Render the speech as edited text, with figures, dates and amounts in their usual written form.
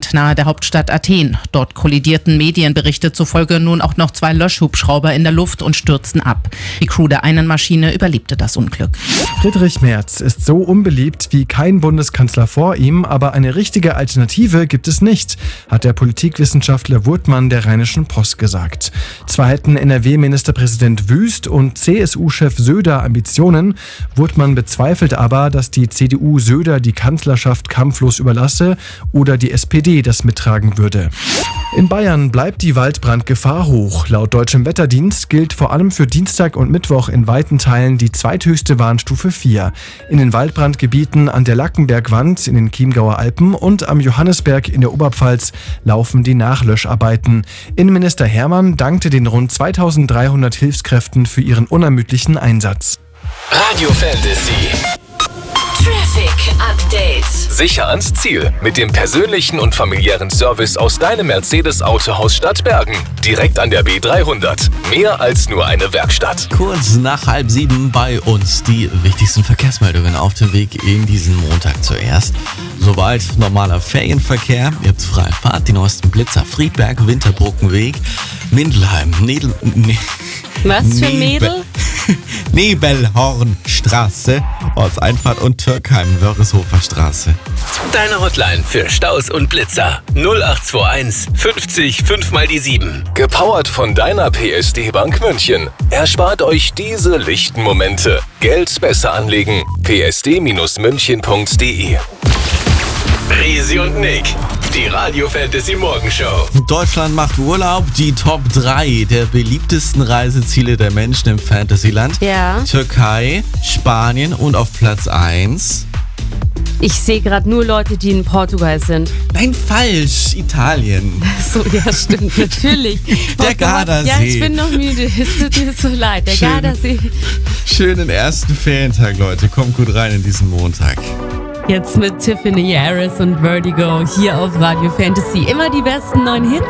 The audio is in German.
Streit nahe der Hauptstadt Athen. Dort kollidierten Medienberichte zufolge nun auch noch 2 Löschhubschrauber in der Luft und stürzten ab. Die Crew der einen Maschine überlebte das Unglück. Friedrich Merz ist so unbeliebt wie kein Bundeskanzler vor ihm, aber eine richtige Alternative gibt es nicht, hat der Politikwissenschaftler Wurtmann der Rheinischen Post gesagt. Zwar hätten NRW-Ministerpräsident Wüst und CSU-Chef Söder Ambitionen, Wurtmann bezweifelt aber, dass die CDU Söder die Kanzlerschaft kampflos überlasse oder die SPD das mittragen würde. In Bayern bleibt die Waldbrandgefahr hoch. Laut Deutschem Wetterdienst gilt vor allem für Dienstag und Mittwoch in weiten Teilen die zweithöchste Warnstufe 4. In den Waldbrandgebieten an der Lackenbergwand in den Chiemgauer Alpen und am Johannisberg in der Oberpfalz laufen die Nachlöscharbeiten. Innenminister Hermann dankte den rund 2300 Hilfskräften für ihren unermüdlichen Einsatz. Radio Fantasy. Traffic Update. Sicher ans Ziel mit dem persönlichen und familiären Service aus deinem Mercedes-Autohaus Stadtbergen. Direkt an der B300. Mehr als nur eine Werkstatt. Kurz nach 6:30 bei uns die wichtigsten Verkehrsmeldungen auf dem Weg in diesen Montag zuerst. Soweit normaler Ferienverkehr. Ihr habt freie Fahrt, die neuesten Blitzer, Friedberg, Winterbrückenweg, Mindelheim, Was für ein Mädel? Nebelhornstraße, Ortseinfahrt und Türkheim, Wörishofer Straße. Deine Hotline für Staus und Blitzer. 0821 50 5 mal die 7. Gepowert von deiner PSD-Bank München. Erspart euch diese lichten Momente. Geld besser anlegen. psd-münchen.de. Risi und Nick. Die Radio Fantasy Morgenshow. Deutschland macht Urlaub, die Top 3 der beliebtesten Reiseziele der Menschen im Fantasyland. Ja. Türkei, Spanien und auf Platz 1. Ich sehe gerade nur Leute, die in Portugal sind. Nein, falsch, Italien. So, ja, stimmt, natürlich. Der Gardasee. Ja, ich bin noch müde. Es tut mir so leid. Der Gardasee. Schönen ersten Ferientag, Leute. Kommt gut rein in diesen Montag. Jetzt mit Tiffany Harris und Vertigo hier auf Radio Fantasy. Immer die besten neuen Hits.